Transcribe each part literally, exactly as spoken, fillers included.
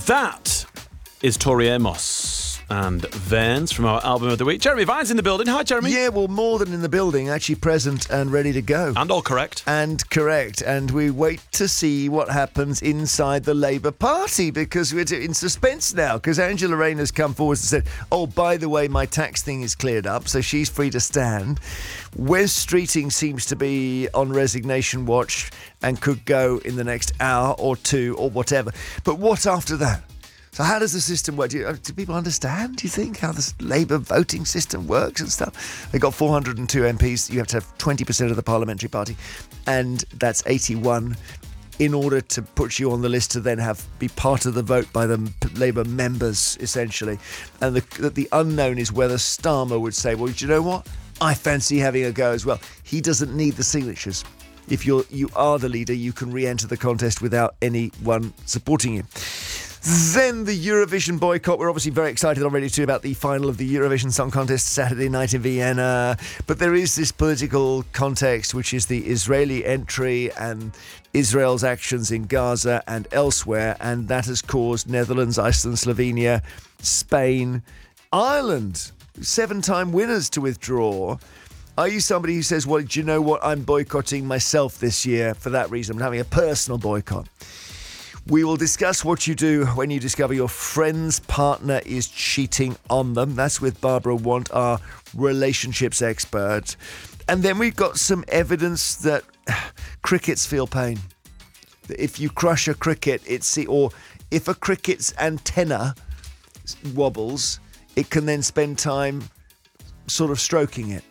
That is Tori Amos and Vans from our album of the week. Jeremy Vine's in the building. Hi, Jeremy. Yeah, well, more than in the building, actually present and ready to go. And all correct. And correct. And we wait to see what happens inside the Labour Party, because we're in suspense now, because Angela Rayner's come forward and said, oh, by the way, my tax thing is cleared up, so she's free to stand. Wes Streeting seems to be on resignation watch and could go in the next hour or two or whatever. But what after that? So how does the system work? Do, you, do people understand, do you think, how this Labour voting system works and stuff? They got four hundred two M Ps. You have to have twenty percent of the parliamentary party, and that's eighty-one in order to put you on the list to then have be part of the vote by the Labour members, essentially. And the, the unknown is whether Starmer would say, well, do you know what? I fancy having a go as well. He doesn't need the signatures. If you're you are the leader, you can re-enter the contest without anyone supporting you. Then the Eurovision boycott. We're obviously very excited already too about the final of the Eurovision Song Contest Saturday night in Vienna. But there is this political context, which is the Israeli entry and Israel's actions in Gaza and elsewhere. And that has caused Netherlands, Iceland, Slovenia, Spain, Ireland, seven-time winners to withdraw. Are you somebody who says, well, do you know what? I'm boycotting myself this year for that reason. I'm having a personal boycott. We will discuss what you do when you discover your friend's partner is cheating on them. That's with Barbara Want, our relationships expert. And then we've got some evidence that crickets feel pain. If you crush a cricket, it's or if a cricket's antenna wobbles, it can then spend time sort of stroking it.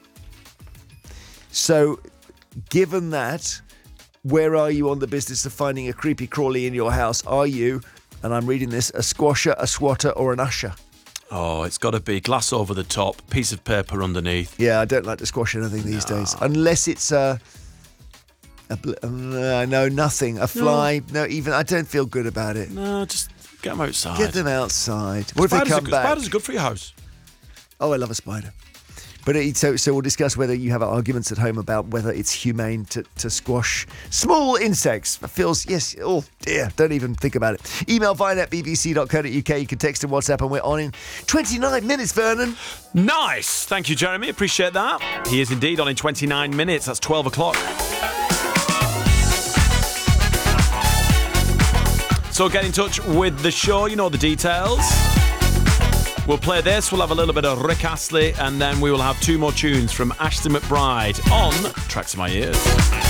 So, given that, where are you on the business of finding a creepy crawly in your house? Are you, and I'm reading this, a squasher, a swatter, or an usher? Oh, it's got to be glass over the top, piece of paper underneath. Yeah, I don't like to squash anything these no. days. Unless it's a... a uh, no, nothing. A fly. No. no, even... I don't feel good about it. No, just get them outside. Get them outside. What if they come are, back? Spiders are good for your house. Oh, I love a spider. But it, so, so we'll discuss whether you have arguments at home about whether it's humane to, to squash small insects. It feels, yes, oh dear, don't even think about it. Email vine at b b c dot co dot u k. You can text and WhatsApp, and we're on in twenty-nine minutes, Vernon. Nice. Thank you, Jeremy. Appreciate that. He is indeed on in twenty-nine minutes. That's twelve o'clock. So get in touch with the show. You know the details. We'll play this, we'll have a little bit of Rick Astley, and then we will have two more tunes from Ashton McBride on Tracks in My Ears.